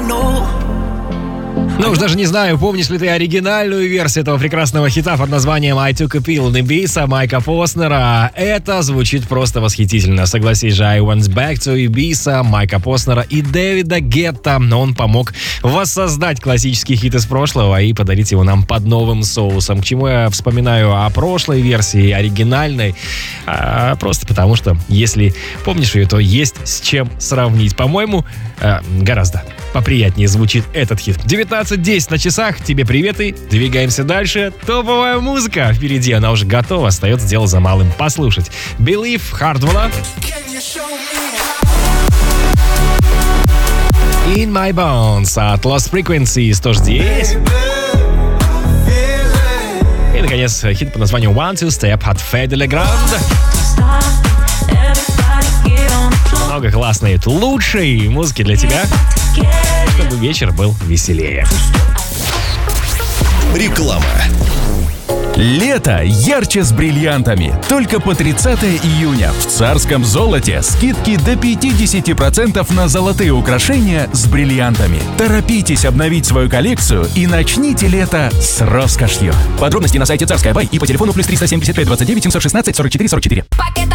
Ну уж даже не знаю, помнишь ли ты оригинальную версию этого прекрасного хита под названием «I Took a Pill» на Ibiza Майка Поснера. Это звучит просто восхитительно. Согласись же, «I Went Back to Ibiza» Майка Поснера и Дэвида Гетта. Он помог воссоздать классический хит из прошлого и подарить его нам под новым соусом. К чему я вспоминаю о прошлой версии, оригинальной? Просто потому что, если помнишь ее, то есть с чем сравнить. По-моему, гораздо поприятнее звучит этот хит. 19:10 на часах. Тебе привет и двигаемся дальше. Топовая музыка впереди, она уже готова. Остается дело за малым. Послушать. Believe Hardwell. In My Bones от Lost Frequencies тоже здесь. И, наконец, хит под названием One Two Step от Fedde Le Grand. Много классной, лучшей музыки для тебя, чтобы вечер был веселее. Реклама. Лето ярче с бриллиантами. Только по 30 июня в Царском золоте скидки до 50% на золотые украшения с бриллиантами. Торопитесь обновить свою коллекцию и начните лето с роскошью. Подробности на сайте Царская Бай и по телефону +375 29 716 44 44.